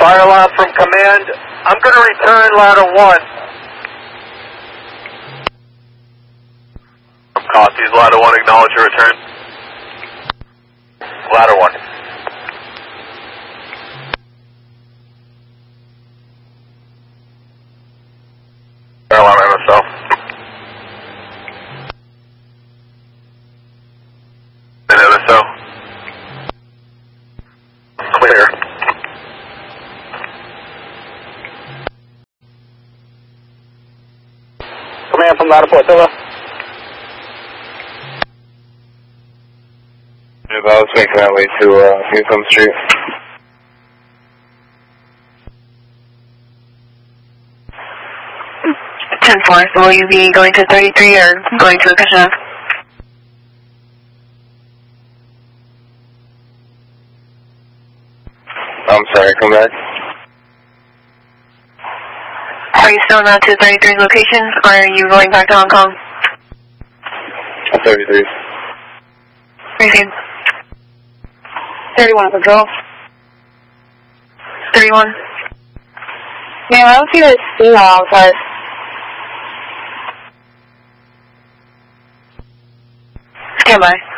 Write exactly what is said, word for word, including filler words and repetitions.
Fire alarm from command. I'm going to return ladder one. Copies, ladder one, acknowledge your return. Ladder one. Fire alarm M S O. And M S O. Clear. Command from ladder Portillo. I was making that way to uh, Newcomb Street. ten four, so will you be going to thirty-three or going to Acacia? I'm sorry, come back. Are you still not to thirty-three's location, or are you going back to Hong Kong? thirty-three. Received. thirty-one, patrol. thirty-one. Ma'am, I don't see this signal outside. Stand by.